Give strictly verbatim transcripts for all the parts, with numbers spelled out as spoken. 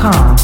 com.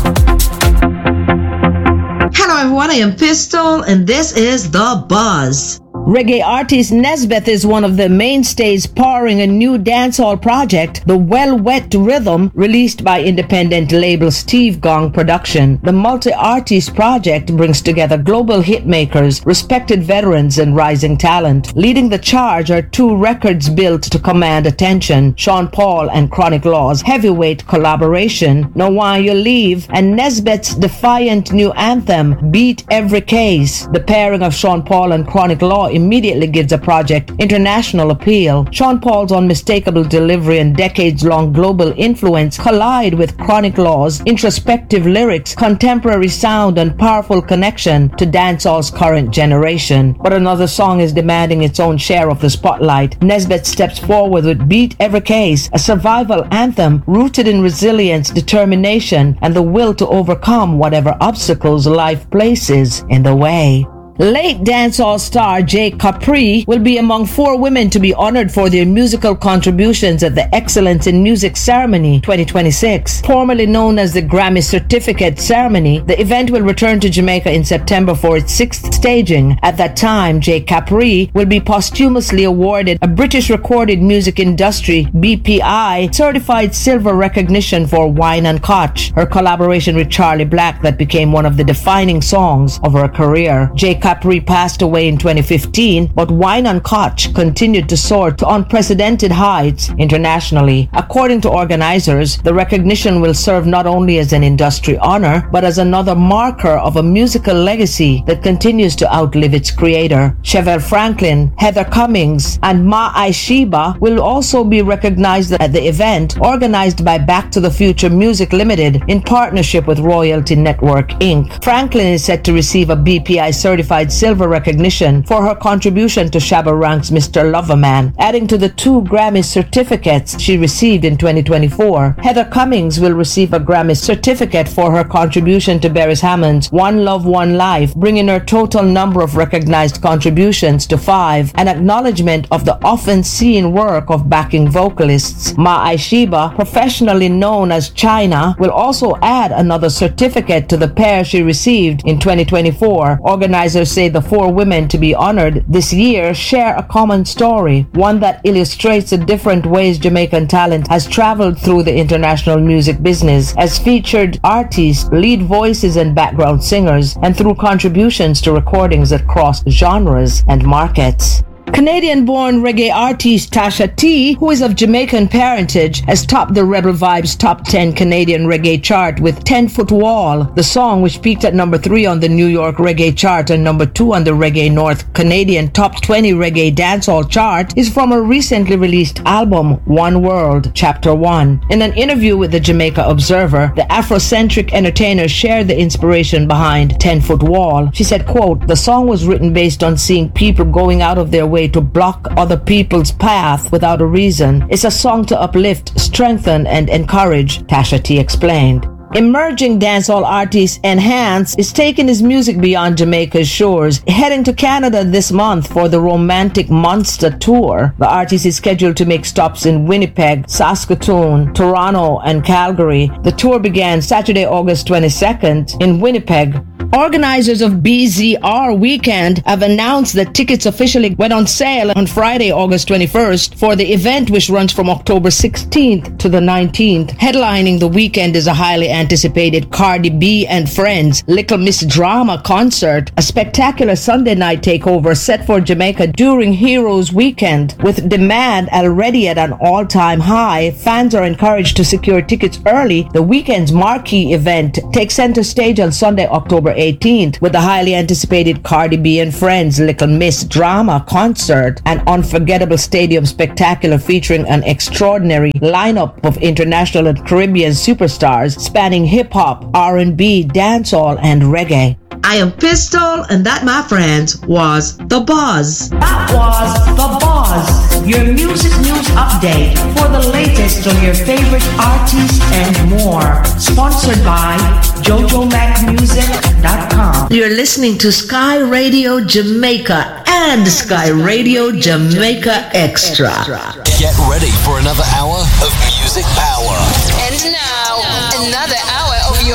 Hello everyone, I am Pistol and this is The Buzz. Reggae artist Nesbeth is one of the mainstays powering a new dancehall project, The Well Wet Rhythm, released by independent label Steve Gong Production. The multi-artist project brings together global hitmakers, respected veterans, and rising talent. Leading the charge are two records built to command attention, Sean Paul and Chronic Law's heavyweight collaboration, Know Why You Leave, and Nesbeth's defiant new anthem, Beat Every Case. The pairing of Sean Paul and Chronic Law immediately gives the project international appeal. Sean Paul's unmistakable delivery and decades-long global influence collide with Chronic Law's introspective lyrics, contemporary sound, and powerful connection to dancehall's current generation. But another song is demanding its own share of the spotlight. Nesbeth steps forward with Beat Every Case, a survival anthem rooted in resilience, determination, and the will to overcome whatever obstacles life places in the way. Late dancehall star Jay Capri will be among four women to be honored for their musical contributions at the Excellence in Music Ceremony twenty twenty-six. Formerly known as the Grammy Certificate Ceremony, the event will return to Jamaica in September for its sixth staging. At that time, Jay Capri will be posthumously awarded a British Recorded Music Industry B P I certified silver recognition for Wine and Koch, her collaboration with Charlie Black that became one of the defining songs of her career. Jay Capri passed away in twenty fifteen, but Wine and Koch continued to soar to unprecedented heights internationally. According to organizers, the recognition will serve not only as an industry honor, but as another marker of a musical legacy that continues to outlive its creator. Chevelle Franklin, Heather Cummings, and Ma Aishiba will also be recognized at the event, organized by Back to the Future Music Limited in partnership with Royalty Network Incorporated. Franklin is set to receive a B P I certified silver recognition for her contribution to Shabba Ranks' Mister Loverman, adding to the two Grammy certificates she received in twenty twenty-four. Heather Cummings will receive a Grammy certificate for her contribution to Beres Hammond's One Love, One Life, bringing her total number of recognized contributions to five, an acknowledgement of the often seen work of backing vocalists. Ma Aishiba, professionally known as China, will also add another certificate to the pair she received in twenty twenty-four. Organizers say the four women to be honored this year share a common story, one that illustrates the different ways Jamaican talent has traveled through the international music business as featured artists, lead voices, and background singers, and through contributions to recordings that cross genres and markets. Canadian-born reggae artist Tasha T, who is of Jamaican parentage, has topped the Rebel Vibes Top ten Canadian Reggae chart with ten foot Wall. The song, which peaked at number three on the New York Reggae chart and number two on the Reggae North Canadian Top twenty Reggae Dancehall chart, is from a recently released album, One World, Chapter one. In an interview with the Jamaica Observer, the Afrocentric entertainer shared the inspiration behind ten foot Wall. She said, quote, "The song was written based on seeing people going out of their way to block other people's path without a reason. It's a song to uplift, strengthen, and encourage," Tasha T explained. Emerging dancehall artist Enhance is taking his music beyond Jamaica's shores, heading to Canada this month for the Romantic Monster Tour. The artist is scheduled to make stops in Winnipeg, Saskatoon, Toronto, and Calgary. The tour began Saturday, August twenty-second in Winnipeg. Organizers of B Z R Weekend have announced that tickets officially went on sale on Friday, August twenty-first for the event, which runs from October sixteenth to the nineteenth. Headlining the weekend is a highly anticipated Cardi B and Friends Little Miss Drama concert, a spectacular Sunday night takeover set for Jamaica during Heroes Weekend. With demand already at an all-time high, fans are encouraged to secure tickets early. The weekend's marquee event takes center stage on Sunday, October eighteenth, with the highly anticipated Cardi B and Friends Little Miss Drama concert, an unforgettable stadium spectacular featuring an extraordinary lineup of international and Caribbean superstars spanning hip-hop, R and B, dancehall, and reggae. I am Pistol, and that, my friends, was The Buzz. That was The Buzz, your music news update for the latest on your favorite artists and more. Sponsored by Jojo Mac Music dot com. You're listening to Sky Radio Jamaica and Sky Radio Jamaica Extra. Get ready for another hour of music power. And now, another hour of your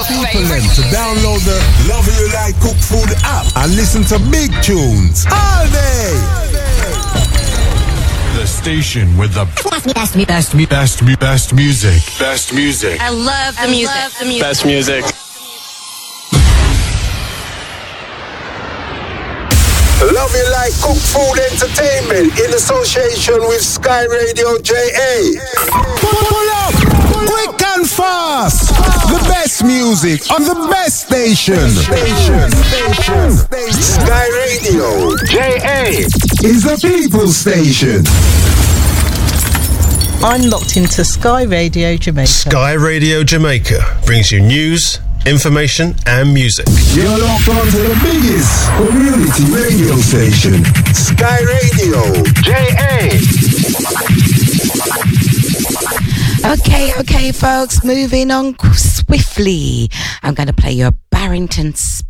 people them to download the Love You Like Cook Food app and listen to big tunes all day. The station with the best, best, best, best, best music. Best music. I love the music. Love the music. Best music. Love You Like Cook Food Entertainment in association with Sky Radio J A. Pull up, quick and fast. The best music on the best station. Station, station, station. Sky Radio J A is the people station. I'm locked into Sky Radio Jamaica. Sky Radio Jamaica brings you news, information and music. You're locked on to the biggest community radio station, Sky Radio J A. Okay, okay, folks, moving on swiftly. I'm going to play your Barrington Spector.